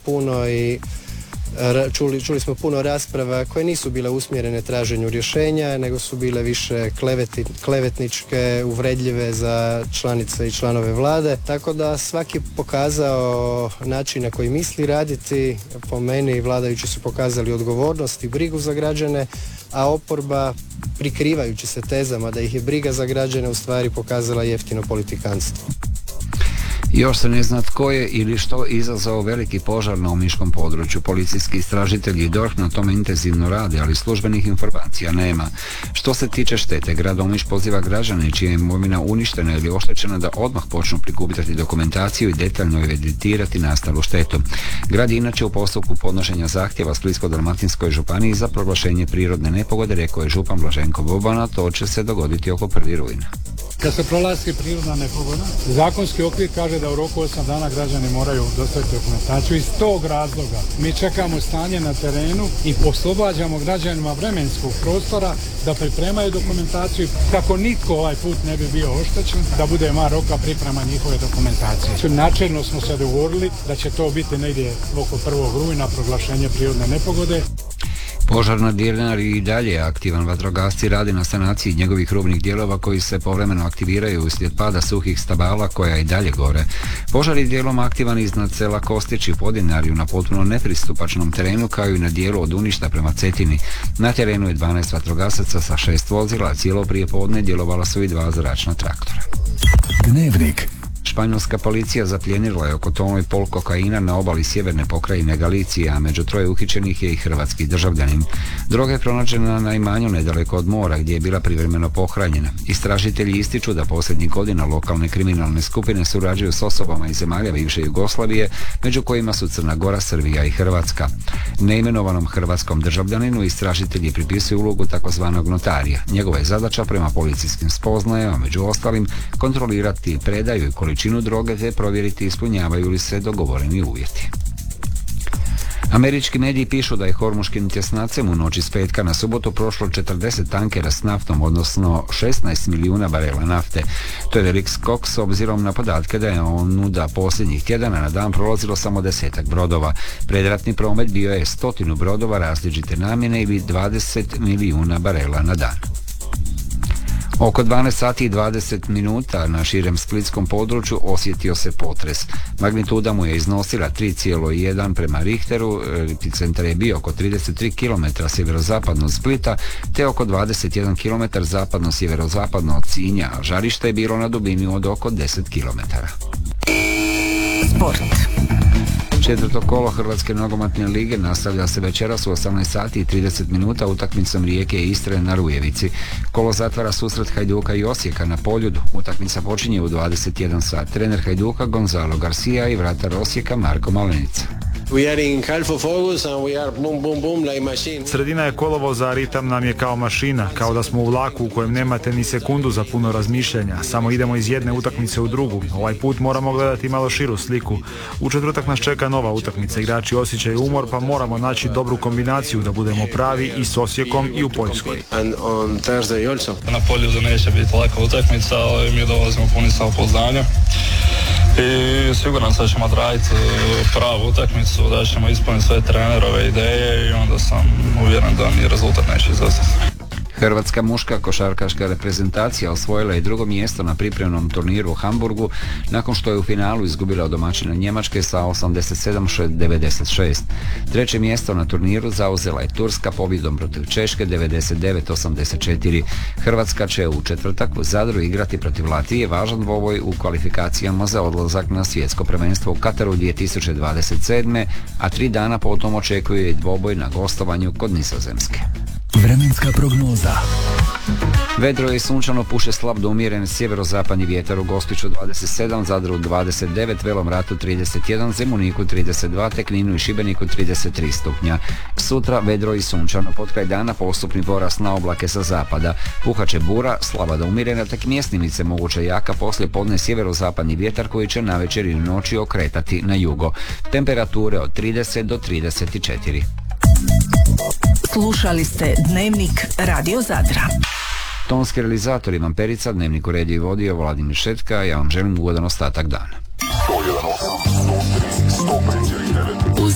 puno i čuli smo puno rasprava koje nisu bile usmjerene traženju rješenja, nego su bile više klevetničke, uvredljive za članice i članove vlade. Tako da svaki pokazao način na koji misli raditi. Po meni vladajući su pokazali odgovornost i brigu za građane, a oporba, prikrivajući se tezama da ih je briga za građane, u stvari pokazala jeftino politikanstvo. Još se ne zna tko je ili što izazvao veliki požar na omiškom području. Policijski istražitelji i DORH na tome intenzivno rade, ali službenih informacija nema. Što se tiče štete, grad Omiš poziva građane čija je imovina uništena ili oštećena da odmah počnu prikupiti dokumentaciju i detaljno evidentirati nastalu štetu. Grad je inače u postupku podnošenja zahtjeva Splitsko-dalmatinskoj županiji za proglašenje prirodne nepogode, rekao je župan Blaženko Bobana. To će se dogoditi oko 1. rujna. Kad se proglasi prirodna nepogoda, zakonski okvir kaže da u roku 8 dana građani moraju dostaviti dokumentaciju. Iz tog razloga mi čekamo stanje na terenu i oslobađamo građanima vremenskog prostora da pripremaju dokumentaciju kako nitko ovaj put ne bi bio oštećen, da bude mar roka priprema njihove dokumentacije. Načelno smo se dogovorili da će to biti negdje oko 1. rujna proglašenje prirodne nepogode. Požar na Dirnari i dalje je aktivan. Vatrogasci rade na sanaciji njegovih rubnih dijelova koji se povremeno aktiviraju uslijed pada suhih stabala koja i dalje gore. Požar je dijelom aktivan iznad sela Kostići u Podinarju na potpuno nepristupačnom terenu, kao i na dijelu od Uništa prema Cetini. Na terenu je 12 vatrogasaca sa 6 vozila, a cijelo prije podne djelovala su i 2 zračna traktora. Dnevnik. Španjolska policija zapljenila je oko tonu i pol kokaina na obali sjeverne pokrajine Galicije, a među 3 uhićenih je i hrvatski državljanin. Droga je pronađena na imanju nedaleko od mora, gdje je bila privremeno pohranjena. Istražitelji ističu da posljednjih godina lokalne kriminalne skupine surađuju s osobama iz zemalja bivše Jugoslavije, među kojima su Crna Gora, Srbija i Hrvatska. Neimenovanom hrvatskom državljaninu istražitelji pripisuju ulogu takozvanog notarija. Njegova je zadaća prema policijskim spoznajama, među ostalim, kontrolirati predaju i količinu droge te provjeriti ispunjavaju li se dogovoreni uvjeti. Američki mediji pišu da je Hormuškim tjesnacem u noći s petka na subotu prošlo 40 tankera s naftom, odnosno 16 milijuna barela nafte. To je velik skok s obzirom na podatke da je onuda posljednjih tjedana na dan prolazilo samo 10 brodova. Predratni promet bio je 100 brodova različite namjene ili 20 milijuna barela na dan. Oko 12 sati i 20 minuta na širem splitskom području osjetio se potres. Magnituda mu je iznosila 3,1 prema Richteru, epicentar je bio oko 33 km sjeverozapadno od Splita te oko 21 km zapadno-sjeverozapadno od Sinja, a žarište je bilo na dubini od oko 10 km. Sport. Četvrto kolo Hrvatske nogometne lige nastavlja se večeras u 18 sati i 30 minuta utakmicom Rijeke i Istre na Rujevici. Kolo zatvara susret Hajduka i Osijeka na Poljudu. Utakmica počinje u 21 sat. Trener Hajduka Gonzalo Garcia i vratar Osijeka Marko Malenica. Sredina je kolovoza, a ritam nam je kao mašina, kao da smo u vlaku u kojem nemate ni sekundu za puno razmišljanja, samo idemo iz jedne utakmice u drugu. Ovaj put moramo gledati malo širu sliku. U četvrtak nas čeka nova utakmica, igrači osjećaju umor, pa moramo naći dobru kombinaciju da budemo pravi i s Osijekom i u Poljskoj. Na Poljudu neće biti laka utakmica, ali mi dolazimo puni samopouzdanja. I siguran sam da ćemo odraditi pravu utakmicu, da ćemo ispuniti sve trenerove ideje i onda sam uvjeren da ni rezultat neće izostati. Hrvatska muška košarkaška reprezentacija osvojila je 2. mjesto na pripremnom turniru u Hamburgu nakon što je u finalu izgubila od domaćina Njemačke sa 87-96. 3. mjesto na turniru zauzela je Turska pobjedom protiv Češke 99-84. Hrvatska će u četvrtak u Zadru igrati protiv Latvije, važan dvoboj u kvalifikacijama za odlazak na svjetsko prvenstvo u Kataru 2027. a 3 dana potom očekuje dvoboj na gostovanju kod Nizozemske. Vremenska prognoza. Vedro je sunčano, puše slab do umjeren sjeverozapadni vjetar, u Gospiću 27, Zadru 29, Velom Ratu 31, Zemuniku 32, te Kninu i Šibeniku 33 stupnja. Sutra vedro i sunčano, potkraj dana postupni porast na oblake sa zapada. Puhaće bura, slaba do umjerena, tek mjesnimice moguće jaka, poslije podne sjeverozapadni vjetar koji će navečer i noći okretati na jugo. Temperature od 30 do 34. Slušali ste Dnevnik Radio Zadra. Tonski realizator Ivan Perica, Dnevnik uredio i vodio Vladimir Šetka, ja vam želim ugodan ostatak dana.